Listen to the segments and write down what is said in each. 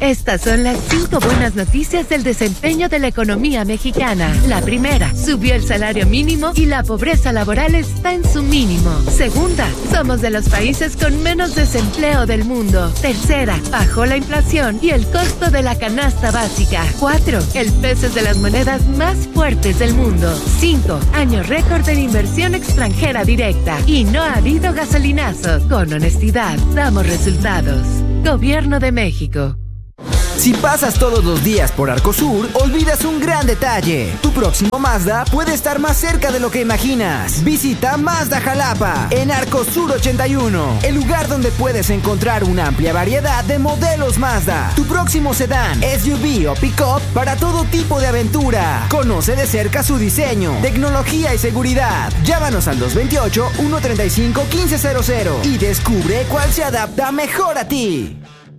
Estas son las 5 buenas noticias del desempeño de la economía mexicana. La primera, subió el salario mínimo y la pobreza laboral está en su mínimo. Segunda, somos de los países con menos desempleo del mundo. Tercera, bajó la inflación y el costo de la canasta básica. 4, el peso es de las monedas más fuertes del mundo. 5, año récord en inversión extranjera directa. Y no ha habido gasolinazo. Con honestidad, damos resultados. Gobierno de México. Si pasas todos los días por Arcosur, olvidas un gran detalle. Tu próximo Mazda puede estar más cerca de lo que imaginas. Visita Mazda Jalapa en Arcosur 81, el lugar donde puedes encontrar una amplia variedad de modelos Mazda. Tu próximo sedán, SUV o pick-up para todo tipo de aventura. Conoce de cerca su diseño, tecnología y seguridad. Llámanos al 228-135-1500 y descubre cuál se adapta mejor a ti.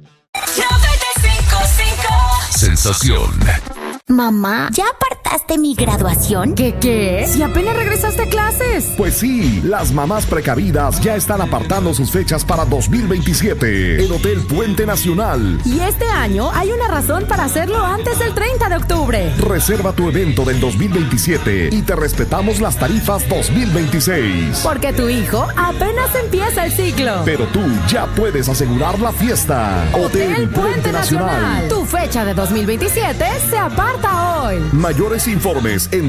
Sensación. Mamá, ¿ya apartaste mi graduación? ¿Qué? Si apenas regresaste a clases. Pues sí, las mamás precavidas ya están apartando sus fechas para 2027 en Hotel Puente Nacional. Y este año hay una razón para hacerlo antes del 30 de octubre. Reserva tu evento del 2027 y te respetamos las tarifas 2026. Porque tu hijo apenas empieza el ciclo. Pero tú ya puedes asegurar la fiesta. Hotel Puente Nacional. Tu fecha de 2027 se aparta hoy. Mayores informes en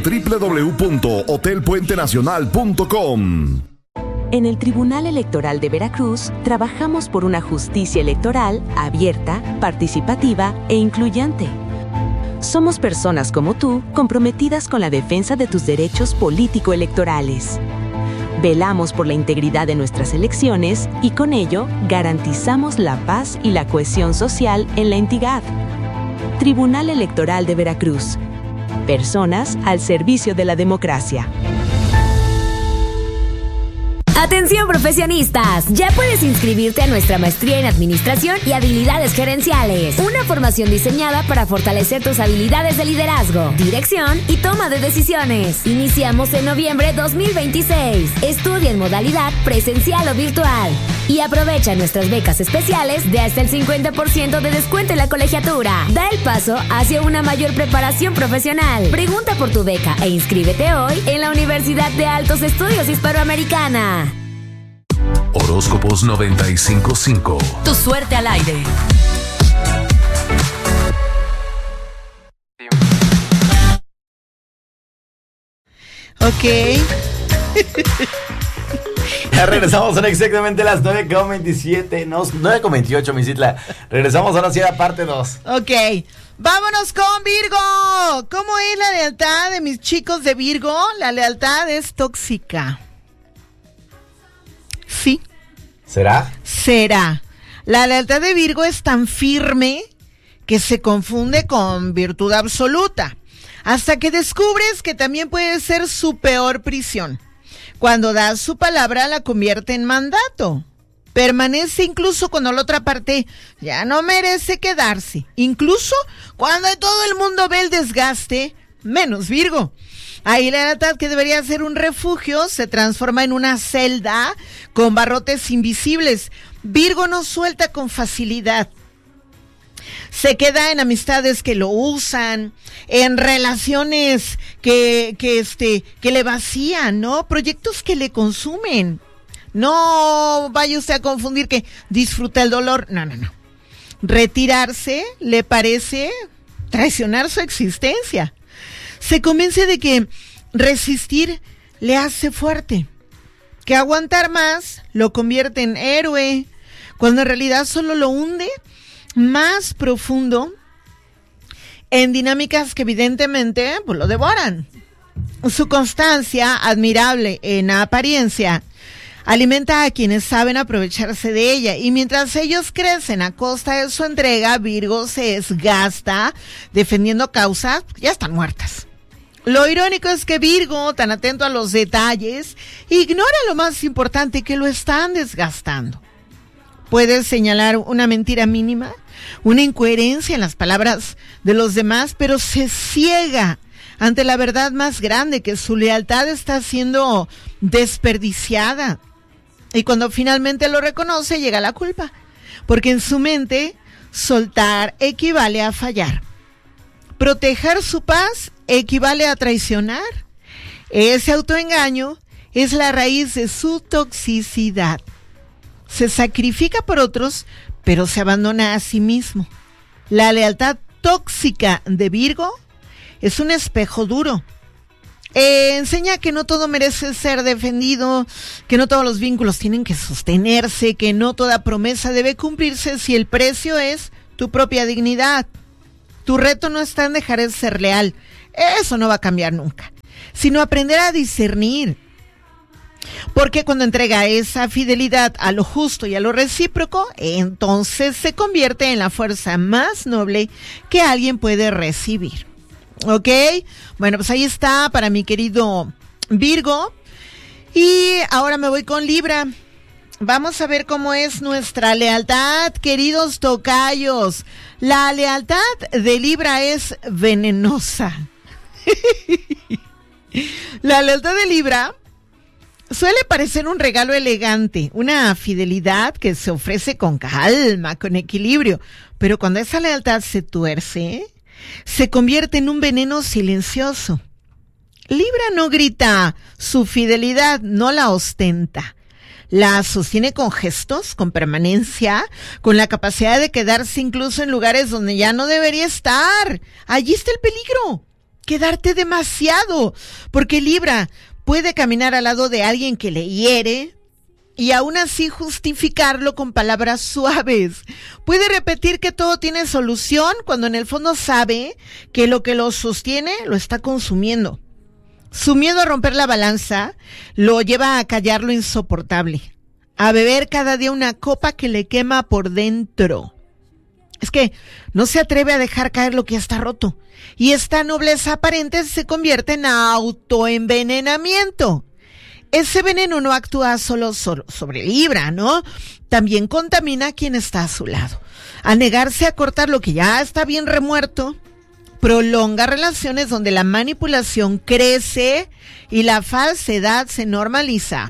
www.hotelpuentenacional.com. En el Tribunal Electoral de Veracruz trabajamos por una justicia electoral abierta, participativa e incluyente. Somos personas como tú comprometidas con la defensa de tus derechos político-electorales. Velamos por la integridad de nuestras elecciones y con ello garantizamos la paz y la cohesión social en la entidad. Tribunal Electoral de Veracruz. Personas al servicio de la democracia. Atención profesionistas, ya puedes inscribirte a nuestra maestría en Administración y Habilidades Gerenciales. Una formación diseñada para fortalecer tus habilidades de liderazgo, dirección y toma de decisiones. Iniciamos en noviembre 2026. Estudia en modalidad presencial o virtual. Y aprovecha nuestras becas especiales de hasta el 50% de descuento en la colegiatura. Da el paso hacia una mayor preparación profesional. Pregunta por tu beca e inscríbete hoy en la Universidad de Altos Estudios Hispanoamericana. Horóscopos 95.5. Tu suerte al aire. Ok. Ya regresamos, son exactamente las 9:27, no, 9:28, mi Citla. Regresamos ahora sí a la parte 2. Ok, vámonos con Virgo. ¿Cómo es la lealtad de mis chicos de Virgo? La lealtad es tóxica. Sí. ¿Será? Será. La lealtad de Virgo es tan firme que se confunde con virtud absoluta, hasta que descubres que también puede ser su peor prisión. Cuando da su palabra, la convierte en mandato. Permanece incluso cuando la otra parte ya no merece quedarse. Incluso cuando todo el mundo ve el desgaste, menos Virgo. Ahí la lealtad, que debería ser un refugio, se transforma en una celda con barrotes invisibles. Virgo no suelta con facilidad. Se queda en amistades que lo usan, en relaciones que le vacían, ¿no? Proyectos que le consumen. No vaya usted a confundir que disfruta el dolor. No. Retirarse le parece traicionar su existencia. Se convence de que resistir le hace fuerte, que aguantar más lo convierte en héroe, cuando en realidad solo lo hunde más profundo en dinámicas que evidentemente pues lo devoran. Su constancia, admirable en apariencia, alimenta a quienes saben aprovecharse de ella, y mientras ellos crecen a costa de su entrega, Virgo se desgasta defendiendo causas que ya están muertas. Lo irónico es que Virgo, tan atento a los detalles, ignora lo más importante, que lo están desgastando. Puede señalar una mentira mínima, una incoherencia en las palabras de los demás, pero se ciega ante la verdad más grande, que su lealtad está siendo desperdiciada. Y cuando finalmente lo reconoce, llega la culpa, porque en su mente Soltar equivale a fallar. Proteger su paz equivale a traicionar. Ese autoengaño es la raíz de su toxicidad. Se sacrifica por otros, pero se abandona a sí mismo. La lealtad tóxica de Virgo es un espejo duro. Enseña que no todo merece ser defendido, que no todos los vínculos tienen que sostenerse, que no toda promesa debe cumplirse si el precio es tu propia dignidad. Tu reto no está en dejar de ser leal, eso no va a cambiar nunca, sino aprender a discernir. Porque cuando entrega esa fidelidad a lo justo y a lo recíproco, entonces se convierte en la fuerza más noble que alguien puede recibir. ¿Ok? Bueno, pues ahí está para mi querido Virgo. Y ahora me voy con Libra. Vamos a ver cómo es nuestra lealtad, queridos tocayos. La lealtad de Libra es venenosa. La lealtad de Libra suele parecer un regalo elegante, una fidelidad que se ofrece con calma, con equilibrio. Pero cuando esa lealtad se tuerce, se convierte en un veneno silencioso. Libra no grita su fidelidad, no la ostenta. La sostiene con gestos, con permanencia, con la capacidad de quedarse incluso en lugares donde ya no debería estar. Allí está el peligro, quedarte demasiado, porque Libra puede caminar al lado de alguien que le hiere y aún así justificarlo con palabras suaves. Puede repetir que todo tiene solución cuando en el fondo sabe que lo que lo sostiene lo está consumiendo. Su miedo a romper la balanza lo lleva a callar lo insoportable, a beber cada día una copa que le quema por dentro. Es que no se atreve a dejar caer lo que ya está roto. Y esta nobleza aparente se convierte en autoenvenenamiento. Ese veneno no actúa solo sobre Libra, ¿no? También contamina a quien está a su lado. Al negarse a cortar lo que ya está bien remuerto, prolonga relaciones donde la manipulación crece y la falsedad se normaliza.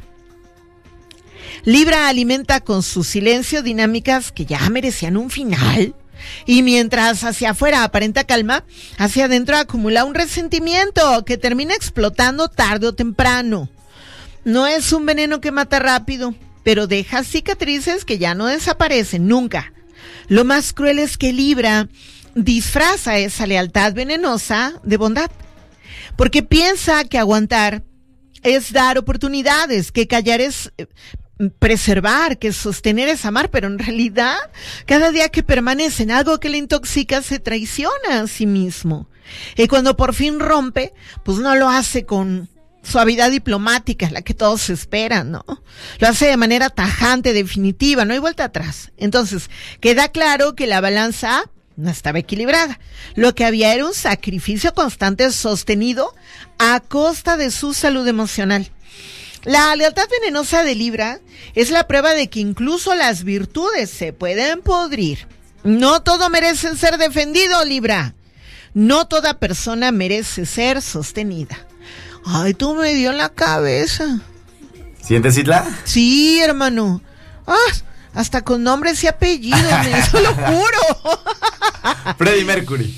Libra alimenta con su silencio dinámicas que ya merecían un final. Y mientras hacia afuera aparenta calma, hacia adentro acumula un resentimiento que termina explotando tarde o temprano. No es un veneno que mata rápido, pero deja cicatrices que ya no desaparecen nunca. Lo más cruel es que Libra disfraza esa lealtad venenosa de bondad, porque piensa que aguantar es dar oportunidades, que callar es preservar, que sostener es amar, pero en realidad cada día que permanece en algo que le intoxica se traiciona a sí mismo. Y cuando por fin rompe, pues no lo hace con suavidad diplomática, la que todos esperan, ¿no? Lo hace de manera tajante, definitiva, no hay vuelta atrás. Entonces, queda claro que la balanza no estaba equilibrada. Lo que había era un sacrificio constante sostenido a costa de su salud emocional. La lealtad venenosa de Libra es la prueba de que incluso las virtudes se pueden podrir. No todo merece ser defendido, Libra. No toda persona merece ser sostenida. Ay, tú me dio en la cabeza. ¿Sientes, Isla? Sí, hermano. Hasta con nombres y apellidos, eso lo juro. Freddie Mercury.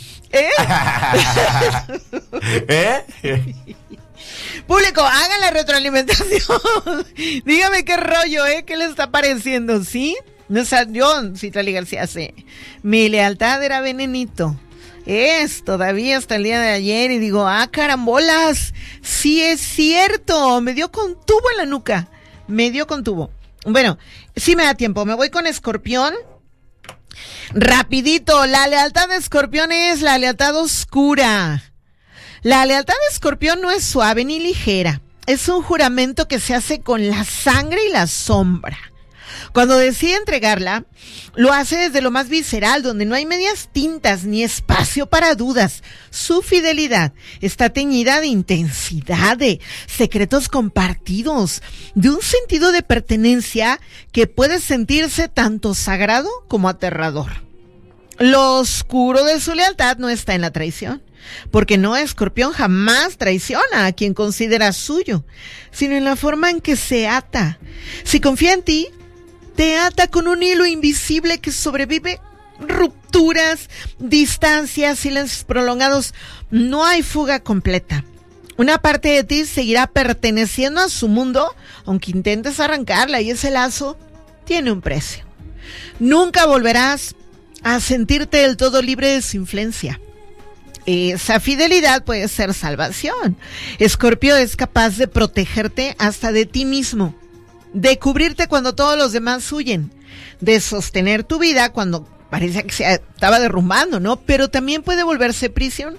Público, hagan la retroalimentación. Dígame qué rollo, ¿qué le está pareciendo? ¿Sí? No, o sea, yo, Citlali García, sé. Mi lealtad era venenito. Es todavía hasta el día de ayer y digo, carambolas, sí es cierto, me dio con tubo en la nuca, me dio con tubo. Bueno, sí me da tiempo, me voy con Escorpión. Rapidito, la lealtad de Escorpión es la lealtad oscura. La lealtad de Escorpión no es suave ni ligera, es un juramento que se hace con la sangre y la sombra. Cuando decide entregarla, lo hace desde lo más visceral, donde no hay medias tintas ni espacio para dudas. Su fidelidad está teñida de intensidad, de secretos compartidos, de un sentido de pertenencia que puede sentirse tanto sagrado como aterrador. Lo oscuro de su lealtad no está en la traición, porque no, Escorpión jamás traiciona a quien considera suyo, sino en la forma en que se ata. Si confía en ti, te ata con un hilo invisible que sobrevive rupturas, distancias, silencios prolongados. No hay fuga completa. Una parte de ti seguirá perteneciendo a su mundo, aunque intentes arrancarla, y ese lazo tiene un precio. Nunca volverás a sentirte del todo libre de su influencia. Esa fidelidad puede ser salvación. Escorpio es capaz de protegerte hasta de ti mismo, de cubrirte cuando todos los demás huyen, de sostener tu vida cuando parecía que se estaba derrumbando, ¿no? Pero también puede volverse prisión.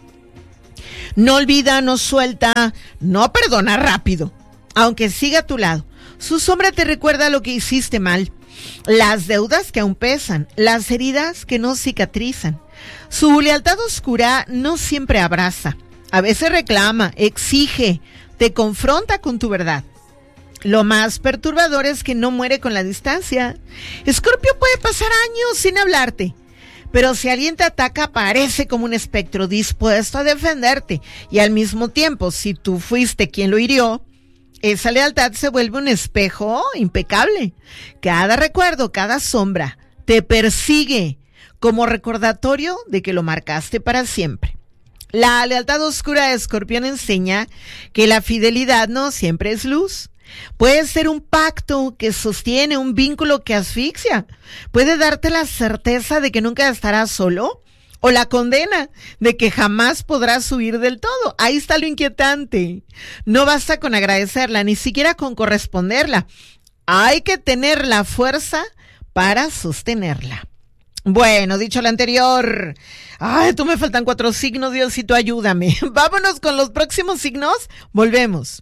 No olvida, no suelta, no perdona rápido, aunque siga a tu lado. Su sombra te recuerda lo que hiciste mal, las deudas que aún pesan, las heridas que no cicatrizan. Su lealtad oscura no siempre abraza, a veces reclama, exige, te confronta con tu verdad. Lo más perturbador es que no muere con la distancia. Escorpio puede pasar años sin hablarte, pero si alguien te ataca aparece como un espectro dispuesto a defenderte, y al mismo tiempo, si tú fuiste quien lo hirió, esa lealtad se vuelve un espejo impecable. Cada recuerdo, cada sombra te persigue como recordatorio de que lo marcaste para siempre. La lealtad oscura de Escorpión enseña que la fidelidad no siempre es luz. Puede ser un pacto que sostiene, un vínculo que asfixia. Puede darte la certeza de que nunca estarás solo, o la condena de que jamás podrás huir del todo. Ahí está lo inquietante. No basta con agradecerla, ni siquiera con corresponderla. Hay que tener la fuerza para sostenerla. Bueno, dicho lo anterior, tú me faltan 4 signos, Diosito, ayúdame. Vámonos con los próximos signos, volvemos.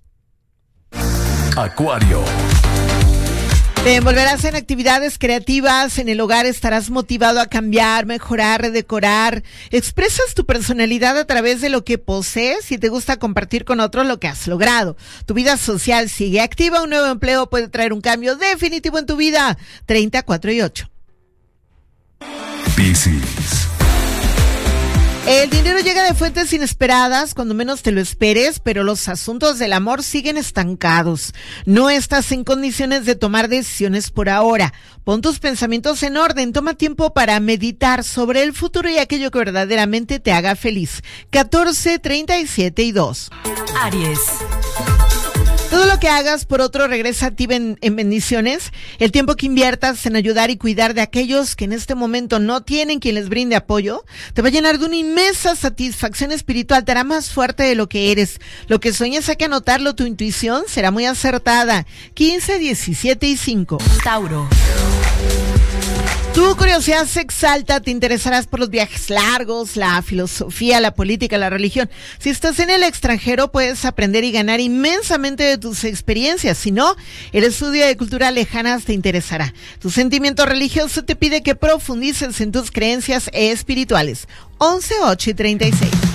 Acuario. Te envolverás en actividades creativas, en el hogar estarás motivado a cambiar, mejorar, redecorar. Expresas tu personalidad a través de lo que posees y te gusta compartir con otros lo que has logrado. Tu vida social sigue activa, un nuevo empleo puede traer un cambio definitivo en tu vida. 30, 4 y 8. Piscis. El dinero llega de fuentes inesperadas cuando menos te lo esperes, pero los asuntos del amor siguen estancados. No estás en condiciones de tomar decisiones por ahora. Pon tus pensamientos en orden, toma tiempo para meditar sobre el futuro y aquello que verdaderamente te haga feliz. 14, 37 y 2. Aries. Todo lo que hagas por otro regresa a ti en bendiciones. El tiempo que inviertas en ayudar y cuidar de aquellos que en este momento no tienen quien les brinde apoyo, te va a llenar de una inmensa satisfacción espiritual, te hará más fuerte de lo que eres. Lo que sueñes hay que anotarlo, tu intuición será muy acertada. 15, 17 y 5. Tauro. Tu curiosidad se exalta, te interesarás por los viajes largos, la filosofía, la política, la religión. Si estás en el extranjero, puedes aprender y ganar inmensamente de tus experiencias. Si no, el estudio de culturas lejanas te interesará. Tu sentimiento religioso te pide que profundices en tus creencias espirituales. 11, 8 y 36.